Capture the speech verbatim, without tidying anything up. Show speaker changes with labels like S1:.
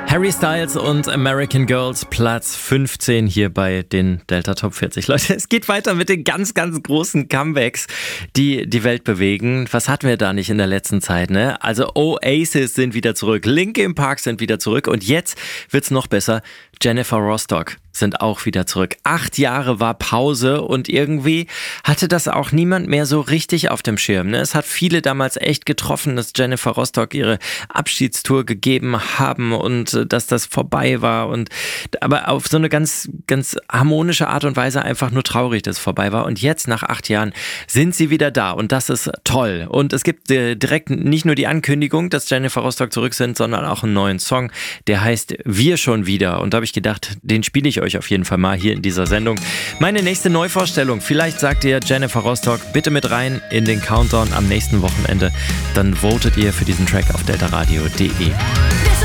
S1: Harry Styles und American Girls, Platz fünfzehn hier bei den Delta Top vierzig. Leute, es geht weiter mit den ganz, ganz großen Comebacks, die die Welt bewegen. Was hatten wir da nicht in der letzten Zeit, ne? Also Oasis sind wieder zurück, Linkin Park sind wieder zurück und jetzt wird's noch besser. Jennifer Rostock sind auch wieder zurück. Acht Jahre war Pause und irgendwie hatte das auch niemand mehr so richtig auf dem Schirm. Ne? Es hat viele damals echt getroffen, dass Jennifer Rostock ihre Abschiedstour gegeben haben und äh, dass das vorbei war. Und aber auf so eine ganz, ganz harmonische Art und Weise einfach nur traurig, dass es vorbei war. Und jetzt nach acht Jahren sind sie wieder da und das ist toll. Und es gibt äh, direkt nicht nur die Ankündigung, dass Jennifer Rostock zurück sind, sondern auch einen neuen Song, der heißt Wir schon wieder. Und da habe ich gedacht, den spiele ich euch auf jeden Fall mal hier in dieser Sendung. Meine nächste Neuvorstellung, vielleicht sagt ihr Jennifer Rostock, bitte mit rein in den Countdown am nächsten Wochenende. Dann votet ihr für diesen Track auf deltaradio punkt de.